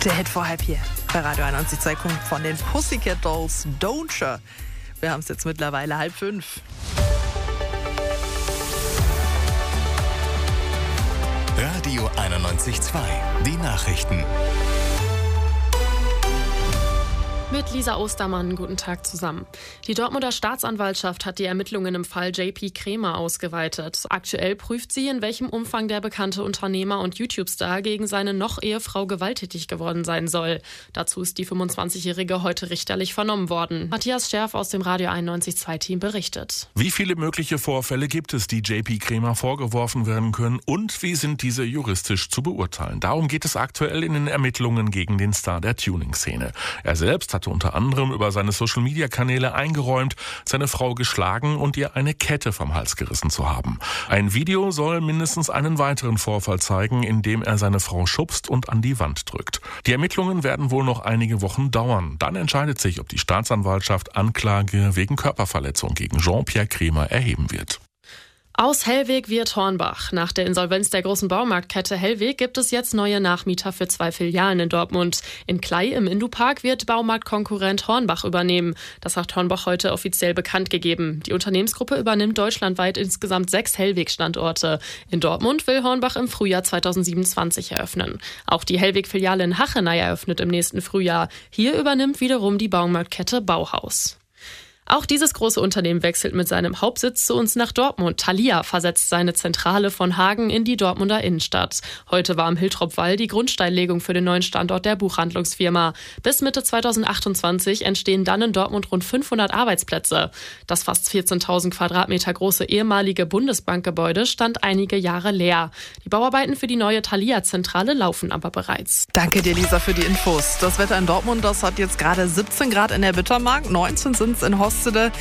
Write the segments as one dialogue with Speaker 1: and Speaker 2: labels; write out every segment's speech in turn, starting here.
Speaker 1: Der Hit vor 4 bei Radio 91.2 kommt von den Pussycat Dolls, Don't. Wir haben es jetzt mittlerweile 4:30.
Speaker 2: Radio 91.2, die Nachrichten.
Speaker 3: Mit Lisa Ostermann, guten Tag zusammen. Die Dortmunder Staatsanwaltschaft hat die Ermittlungen im Fall JP Krämer ausgeweitet. Aktuell prüft sie, in welchem Umfang der bekannte Unternehmer und YouTube-Star gegen seine Noch-Ehefrau gewalttätig geworden sein soll. Dazu ist die 25-Jährige heute richterlich vernommen worden. Matthias Scherf aus dem Radio 91.2-Team berichtet.
Speaker 4: Wie viele mögliche Vorfälle gibt es, die JP Krämer vorgeworfen werden können, und wie sind diese juristisch zu beurteilen? Darum geht es aktuell in den Ermittlungen gegen den Star der Tuning-Szene. Er selbst hatte unter anderem über seine Social-Media-Kanäle eingeräumt, seine Frau geschlagen und ihr eine Kette vom Hals gerissen zu haben. Ein Video soll mindestens einen weiteren Vorfall zeigen, in dem er seine Frau schubst und an die Wand drückt. Die Ermittlungen werden wohl noch einige Wochen dauern. Dann entscheidet sich, ob die Staatsanwaltschaft Anklage wegen Körperverletzung gegen Jean-Pierre Krämer erheben wird.
Speaker 3: Aus Hellweg wird Hornbach. Nach der Insolvenz der großen Baumarktkette Hellweg gibt es jetzt neue Nachmieter für 2 Filialen in Dortmund. In Klei im Indupark wird Baumarktkonkurrent Hornbach übernehmen. Das hat Hornbach heute offiziell bekannt gegeben. Die Unternehmensgruppe übernimmt deutschlandweit insgesamt 6 Hellweg-Standorte. In Dortmund will Hornbach im Frühjahr 2027 eröffnen. Auch die Hellweg-Filiale in Hachenay eröffnet im nächsten Frühjahr. Hier übernimmt wiederum die Baumarktkette Bauhaus. Auch dieses große Unternehmen wechselt mit seinem Hauptsitz zu uns nach Dortmund. Thalia versetzt seine Zentrale von Hagen in die Dortmunder Innenstadt. Heute war am Hiltrop-Wall die Grundsteinlegung für den neuen Standort der Buchhandlungsfirma. Bis Mitte 2028 entstehen dann in Dortmund rund 500 Arbeitsplätze. Das fast 14.000 Quadratmeter große ehemalige Bundesbankgebäude stand einige Jahre leer. Die Bauarbeiten für die neue Thalia-Zentrale laufen aber bereits.
Speaker 1: Danke dir, Lisa, für die Infos. Das Wetter in Dortmund, das hat jetzt gerade 17 Grad in der Bittermark, 19 sind es in Horstede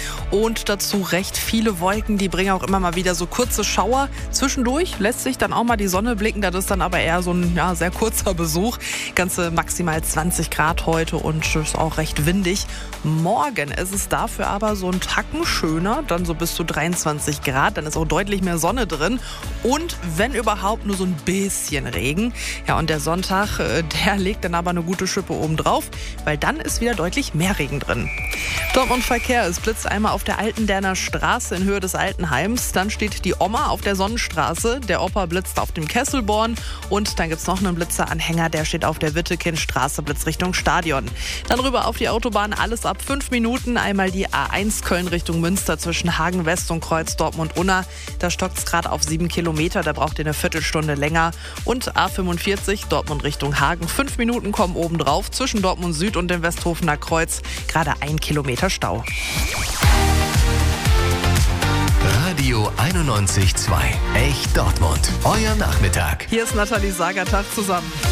Speaker 1: und dazu recht viele Wolken. Die bringen auch immer mal wieder so kurze Schauer. Zwischendurch lässt sich dann auch mal die Sonne blicken. Das ist dann aber eher so ein sehr kurzer Besuch. Ganze maximal 20 Grad heute und es ist auch recht windig. Morgen ist es dafür aber so ein Tacken schöner, dann so bis zu 23 Grad. Dann ist auch deutlich mehr Sonne drin und wenn überhaupt nur so ein bisschen Regen. Ja, und der Sonntag, der legt dann aber eine gute Schippe oben drauf, weil dann ist wieder deutlich mehr Regen drin. Dortmund Verkehr. Es blitzt einmal auf der Altenderner Straße in Höhe des Altenheims. Dann steht die Oma auf der Sonnenstraße. Der Opa blitzt auf dem Kesselborn. Und dann gibt es noch einen Blitzeranhänger, der steht auf der Wittekindstraße, Blitz Richtung Stadion. Dann rüber auf die Autobahn, alles ab 5 Minuten. Einmal die A1 Köln Richtung Münster zwischen Hagen West und Kreuz Dortmund-Unna. Da stockt es gerade auf 7 Kilometer, da braucht ihr eine Viertelstunde länger. Und A45 Dortmund Richtung Hagen. 5 Minuten kommen oben drauf zwischen Dortmund Süd und dem Westhofener Kreuz. Gerade 1 Kilometer Stau.
Speaker 2: Radio 91.2, echt Dortmund. Euer Nachmittag.
Speaker 1: Hier ist Nathalie Sagertag zusammen.